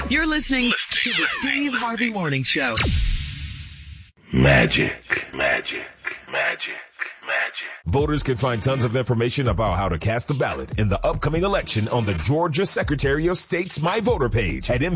You're listening to the Steve Harvey Morning Show. Magic, magic, magic. Magic. Voters can find tons of information about how to cast a ballot in the upcoming election on the Georgia Secretary of State's My Voter page at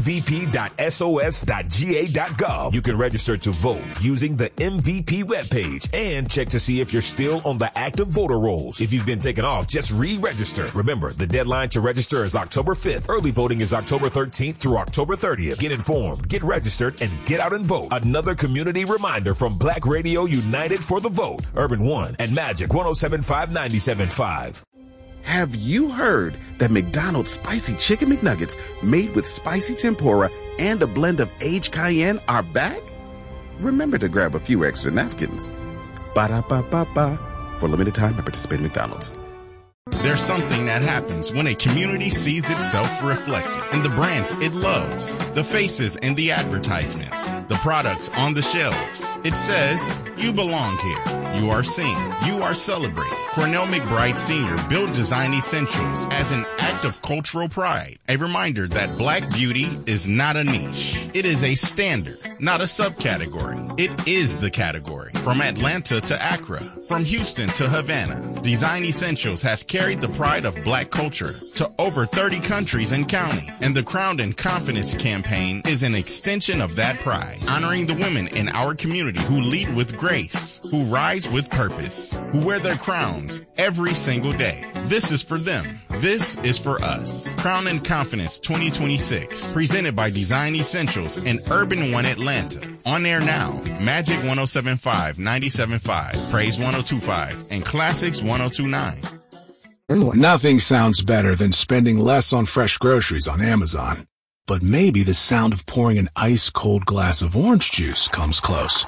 mvp.sos.ga.gov. You can register to vote using the MVP webpage and check to see if you're still on the active voter rolls. If you've been taken off, just re-register. Remember, the deadline to register is October 5th. Early voting is October 13th through October 30th. Get informed, get registered, and get out and vote. Another community reminder from Black Radio United for the Vote, Urban One, and Magic 107.5 97.5. Have you heard that McDonald's Spicy Chicken McNuggets made with spicy tempura and a blend of aged cayenne are back? Remember to grab a few extra napkins. Ba-da-ba-ba-ba. For limited time at participating McDonald's. There's something that happens when a community sees itself reflected in the brands it loves, the faces in the advertisements, the products on the shelves. It says, you belong here. You are seen. You are celebrated. Cornell McBride Sr. built Design Essentials as an act of cultural pride, a reminder that Black beauty is not a niche. It is a standard, not a subcategory. It is the category. From Atlanta to Accra, from Houston to Havana, Design Essentials has carried the pride of Black culture to over 30 countries and counting. And the Crown and Confidence campaign is an extension of that pride, honoring the women in our community who lead with grace, who rise with purpose, who wear their crowns every single day. This is for them. This is for us. Crown and Confidence 2026, presented by Design Essentials and Urban One Atlanta. On air now, Magic 107.5, 97.5, Praise 102.5, and Classics 102.9. Nothing sounds better than spending less on fresh groceries on Amazon. But maybe the sound of pouring an ice-cold glass of orange juice comes close.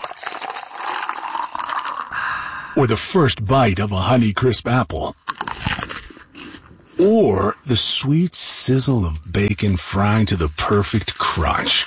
Or the first bite of a Honeycrisp apple. Or the sweet sizzle of bacon frying to the perfect crunch.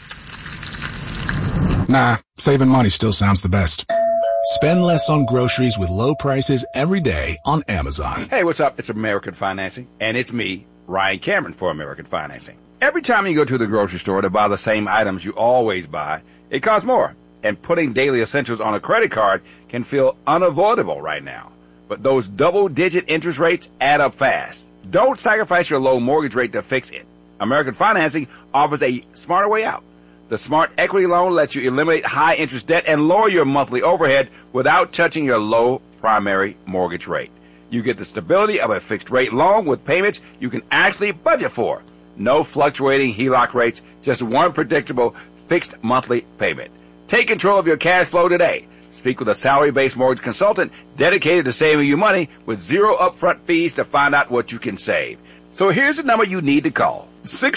Nah, saving money still sounds the best. Spend less on groceries with low prices every day on Amazon. Hey, what's up? It's American Financing, and it's me, Ryan Cameron, for American Financing. Every time you go to the grocery store to buy the same items you always buy, it costs more. And putting daily essentials on a credit card can feel unavoidable right now. But those double-digit interest rates add up fast. Don't sacrifice your low mortgage rate to fix it. American Financing offers a smarter way out. The Smart Equity Loan lets you eliminate high-interest debt and lower your monthly overhead without touching your low primary mortgage rate. You get the stability of a fixed-rate loan with payments you can actually budget for. No fluctuating HELOC rates, just one predictable fixed monthly payment. Take control of your cash flow today. Speak with a salary-based mortgage consultant dedicated to saving you money with zero upfront fees to find out what you can save. So here's the number you need to call.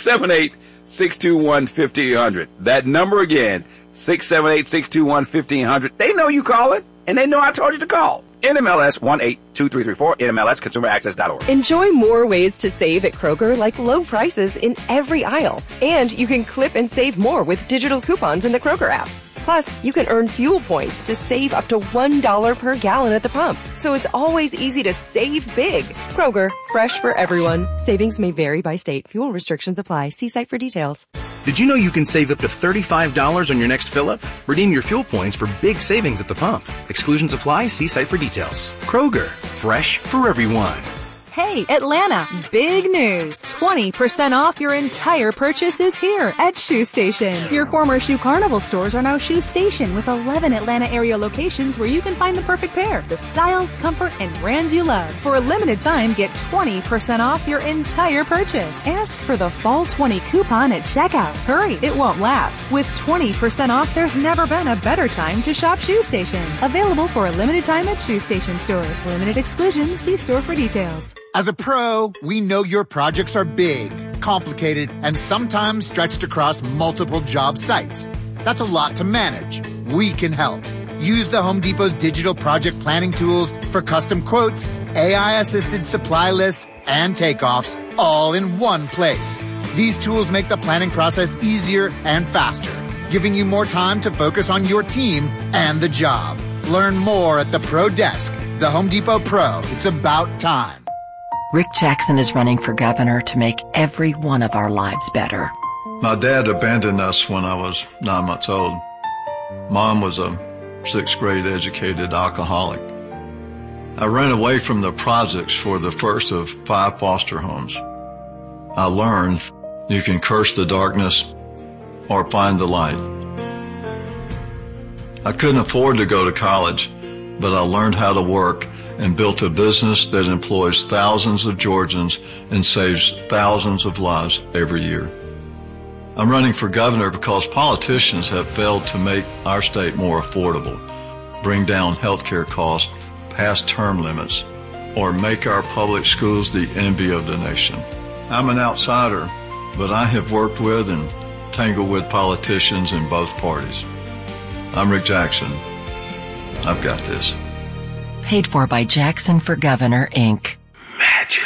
678-621-1500. That number again, 678-621-1500. They know you call it, and they know I told you to call. NMLS 182334, NMLS ConsumerAccess.org. Enjoy more ways to save at Kroger, like low prices in every aisle. And you can clip and save more with digital coupons in the Kroger app. Plus, you can earn fuel points to save up to $1 per gallon at the pump. So it's always easy to save big. Kroger, fresh for everyone. Savings may vary by state. Fuel restrictions apply. See site for details. Did you know you can save up to $35 on your next fill-up? Redeem your fuel points for big savings at the pump. Exclusions apply. See site for details. Kroger, fresh for everyone. Hey, Atlanta, big news. 20% off your entire purchase is here at Shoe Station. Your former Shoe Carnival stores are now Shoe Station with 11 Atlanta area locations where you can find the perfect pair, the styles, comfort, and brands you love. For a limited time, get 20% off your entire purchase. Ask for the Fall 20 coupon at checkout. Hurry, it won't last. With 20% off, there's never been a better time to shop Shoe Station. Available for a limited time at Shoe Station stores. Limited exclusions. See store for details. As a pro, we know your projects are big, complicated, and sometimes stretched across multiple job sites. That's a lot to manage. We can help. Use the Home Depot's digital project planning tools for custom quotes, AI-assisted supply lists, and takeoffs all in one place. These tools make the planning process easier and faster, giving you more time to focus on your team and the job. Learn more at the Pro Desk. The Home Depot Pro. It's about time. Rick Jackson is running for governor to make every one of our lives better. My dad abandoned us when I was 9 months old. Mom was a 6th grade educated alcoholic. I ran away from the projects for the first of 5 foster homes. I learned you can curse the darkness or find the light. I couldn't afford to go to college, but I learned how to work and built a business that employs thousands of Georgians and saves thousands of lives every year. I'm running for governor because politicians have failed to make our state more affordable, bring down healthcare costs, pass term limits, or make our public schools the envy of the nation. I'm an outsider, but I have worked with and tangled with politicians in both parties. I'm Rick Jackson. I've got this. Paid for by Jackson for Governor, Inc. Magic.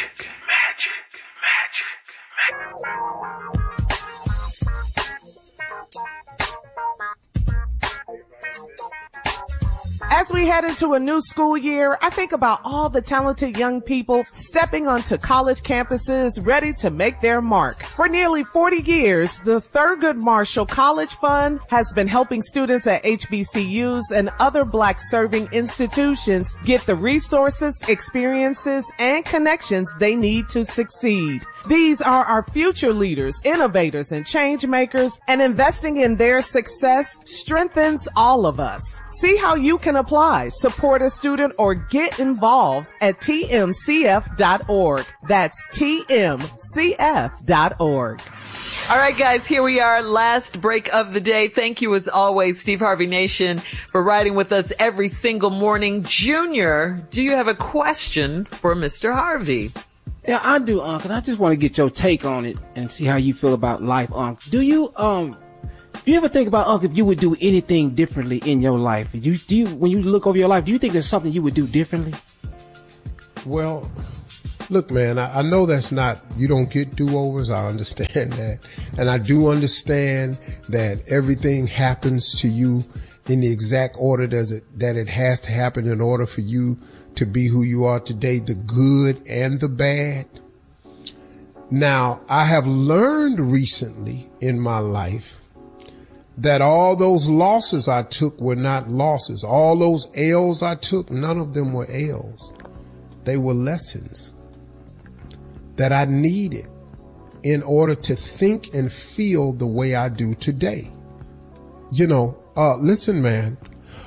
As we head into a new school year, I think about all the talented young people stepping onto college campuses ready to make their mark. For nearly 40 years, the Thurgood Marshall College Fund has been helping students at HBCUs and other Black-serving institutions get the resources, experiences, and connections they need to succeed. These are our future leaders, innovators, and change makers, and investing in their success strengthens all of us. See how you can apply, support a student, or get involved at tmcf.org. That's tmcf.org. All right, guys, here we are. Last break of the day. Thank you, as always, Steve Harvey Nation, for riding with us every single morning. Junior, do you have a question for Mr. Harvey? Yeah, I do, Uncle. I just want to get your take on it and see how you feel about life, Uncle. Do you ever think about, Uncle, if you would do anything differently in your life? When you look over your life, do you think there's something you would do differently? Well, look, man, I know that's not, you don't get do-overs. I understand that. And I do understand that everything happens to you in the exact order that it has to happen in order for you to be who you are today, the good and the bad. Now, I have learned recently in my life that all those losses I took were not losses. All those L's I took, none of them were L's. They were lessons that I needed in order to think and feel the way I do today. Listen, man,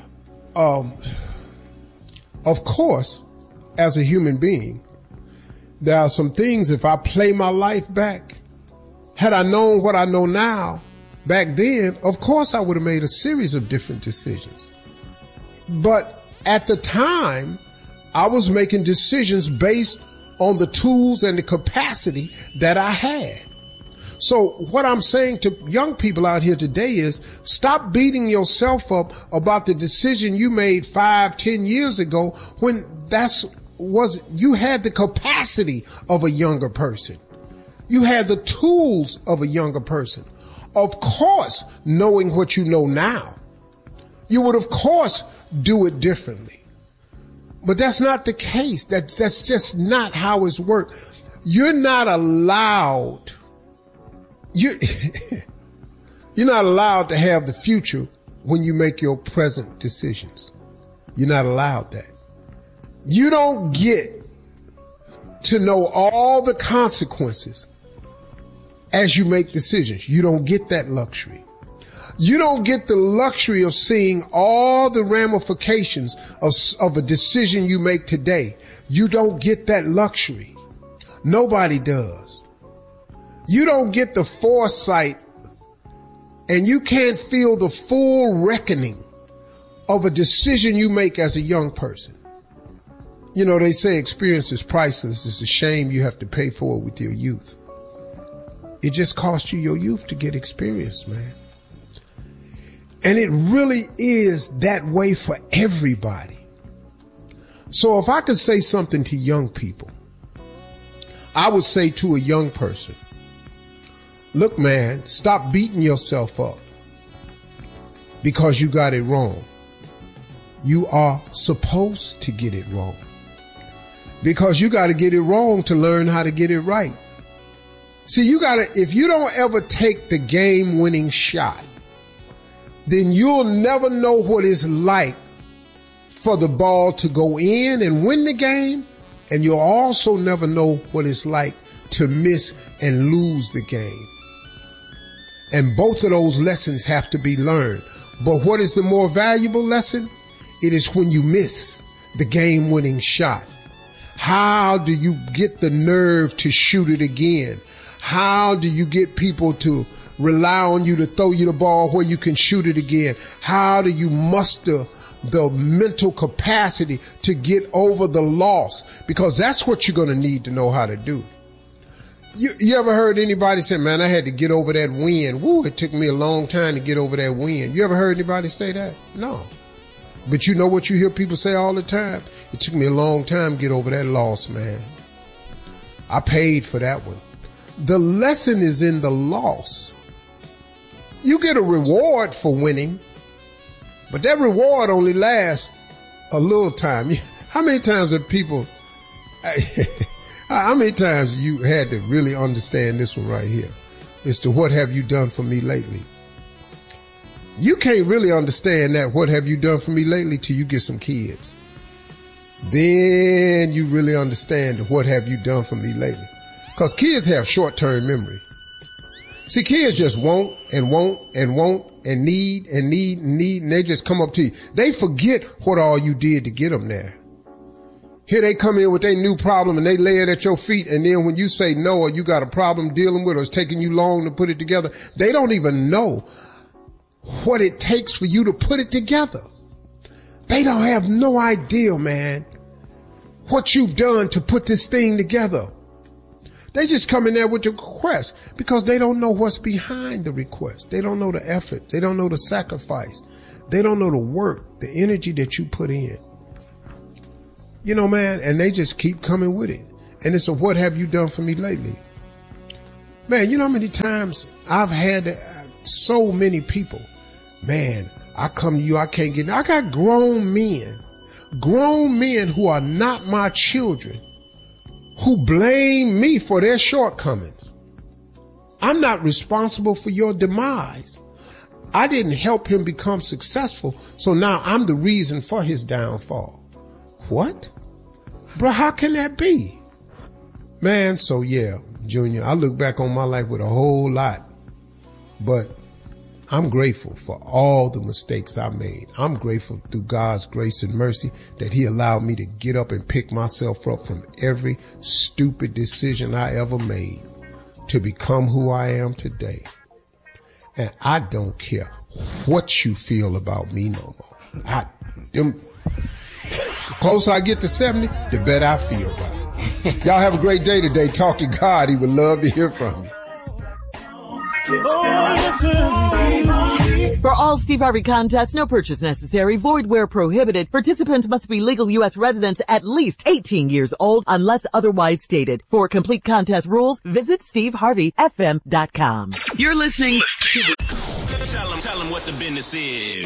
of course, as a human being, there are some things, if I play my life back, had I known what I know now back then, of course I would have made a series of different decisions. But at the time, I was making decisions based on the tools and the capacity that I had. So what I'm saying to young people out here today is stop beating yourself up about the decision you made 5-10 years ago when you had the capacity of a younger person. You had the tools of a younger person. Of course, knowing what you know now, you would of course do it differently. But that's not the case. That's just not how it's worked. You're not allowed You're not allowed to have the future when you make your present decisions. You're not allowed that. You don't get to know all the consequences as you make decisions. You don't get that luxury. You don't get the luxury of seeing all the ramifications of a decision you make today. You don't get that luxury. Nobody does. You don't get the foresight, and you can't feel the full reckoning of a decision you make as a young person. They say experience is priceless. It's a shame you have to pay for it with your youth. It just costs you your youth to get experience, man. And it really is that way for everybody. So if I could say something to young people, I would say to a young person, look, man, stop beating yourself up because you got it wrong. You are supposed to get it wrong because you got to get it wrong to learn how to get it right. See, if you don't ever take the game-winning shot, then you'll never know what it's like for the ball to go in and win the game, and you'll also never know what it's like to miss and lose the game. And both of those lessons have to be learned. But what is the more valuable lesson? It is when you miss the game-winning shot. How do you get the nerve to shoot it again? How do you get people to rely on you to throw you the ball where you can shoot it again? How do you muster the mental capacity to get over the loss? Because that's what you're going to need to know how to do. You ever heard anybody say, man, I had to get over that win. Woo, it took me a long time to get over that win. You ever heard anybody say that? No. But you know what you hear people say all the time? It took me a long time to get over that loss, man. I paid for that one. The lesson is in the loss. You get a reward for winning, but that reward only lasts a little time. How many times have people, how many times you had to really understand this one right here? As to what have you done for me lately? You can't really understand that what have you done for me lately till you get some kids. Then you really understand the what have you done for me lately. Because kids have short-term memory. See, kids just want and want and want and need and need and need, and they just come up to you. They forget what all you did to get them there. Here they come in with their new problem and they lay it at your feet, and then when you say no or you got a problem dealing with or it's taking you long to put it together, they don't even know what it takes for you to put it together. They don't have no idea, man, what you've done to put this thing together. They just come in there with the request because they don't know what's behind the request. They don't know the effort. They don't know the sacrifice. They don't know the work, the energy that you put in. You know, man, and they just keep coming with it. And it's a what have you done for me lately? Man, you know how many times I've had so many people, man, I come to you, I can't get, I got grown men who are not my children, who blame me for their shortcomings. I'm not responsible for your demise. I didn't help him become successful, so now I'm the reason for his downfall. What? Bro, how can that be? Man, so yeah, Junior, I look back on my life with a whole lot, but I'm grateful for all the mistakes I made. I'm grateful through God's grace and mercy that he allowed me to get up and pick myself up from every stupid decision I ever made to become who I am today. And I don't care what you feel about me no more. The closer I get to 70, the better I feel about it. Y'all have a great day today. Talk to God. He would love to hear from you. For all Steve Harvey contests, no purchase necessary, void where prohibited. Participants must be legal U.S. residents at least 18 years old unless otherwise stated. For complete contest rules, visit SteveHarveyFM.com. You're listening to Tell them what the business is.